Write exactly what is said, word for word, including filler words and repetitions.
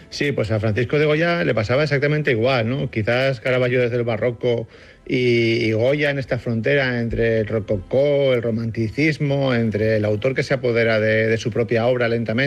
Sí, pues a Francisco de Goya le pasaba exactamente igual, ¿no? Quizás Caravaggio desde el barroco y, y Goya en esta frontera entre el rococó, el romanticismo, entre el autor que se apodera de, de su propia obra lentamente